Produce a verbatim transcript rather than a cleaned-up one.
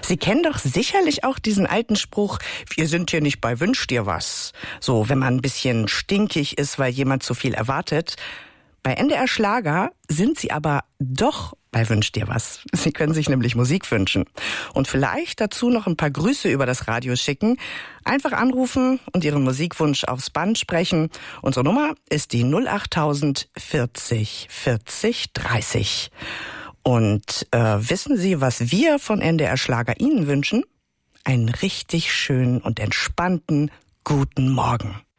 Sie kennen doch sicherlich auch diesen alten Spruch, wir sind hier nicht bei Wünsch dir was. So, wenn man ein bisschen stinkig ist, weil jemand zu viel erwartet. Bei N D R Schlager sind Sie aber doch bei Wünsch dir was. Sie können sich nämlich Musik wünschen. Und vielleicht dazu noch ein paar Grüße über das Radio schicken. Einfach anrufen und Ihren Musikwunsch aufs Band sprechen. Unsere Nummer ist die null achttausend vierzig vierzig dreißig. Und äh, wissen Sie, was wir von N D R Schlager Ihnen wünschen? Einen richtig schönen und entspannten guten Morgen.